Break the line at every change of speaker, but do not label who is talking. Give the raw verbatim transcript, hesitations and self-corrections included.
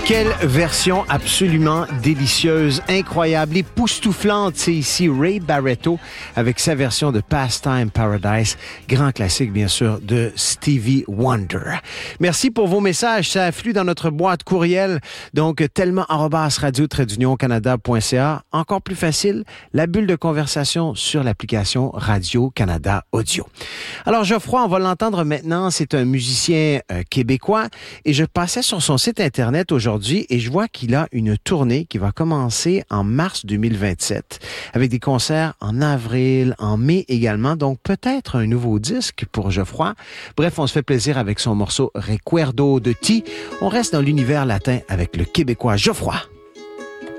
Quelle version absolument délicieuse, incroyable, époustouflante. C'est ici Ray Barretto avec sa version de Pastime Paradise, grand classique bien sûr de Stevie Wonder. Merci pour vos messages, ça afflue dans notre boîte courriel, donc tellement arobase radio trait d'union canada point c a. Encore plus facile, la bulle de conversation sur l'application Radio-Canada Audio. Alors Geoffroy, on va l'entendre maintenant, c'est un musicien euh, québécois et je passais sur son site internet aujourd'hui et je vois qu'il a une tournée qui va commencer en mars deux mille vingt-sept avec des concerts en avril, en mai également, donc peut-être un nouveau disque pour Geoffroy. Bref, on se fait plaisir avec son morceau Recuerdo de Ti. On reste dans l'univers latin avec le Québécois Geoffroy.